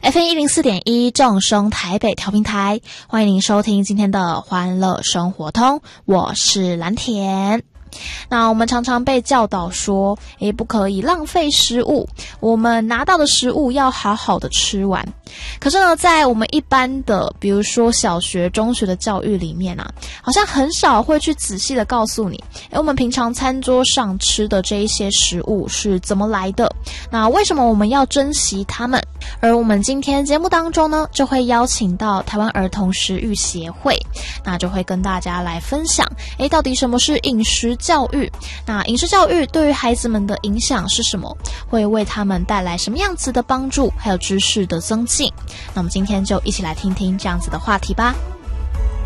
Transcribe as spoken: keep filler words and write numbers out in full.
F M 一零四点一正声台北调频台，欢迎您收听今天的欢乐生活通，我是蓝田。那我们常常被教导说，诶，不可以浪费食物，我们拿到的食物要好好的吃完。可是呢，在我们一般的，比如说小学、中学的教育里面啊，好像很少会去仔细的告诉你，诶，我们平常餐桌上吃的这一些食物是怎么来的，那为什么我们要珍惜它们？而我们今天节目当中呢，就会邀请到台湾儿童食育协会，那就会跟大家来分享，诶，到底什么是饮食教育？那饮食教育对于孩子们的影响是什么？会为他们带来什么样子的帮助，还有知识的增进？那我们今天就一起来听听这样子的话题吧。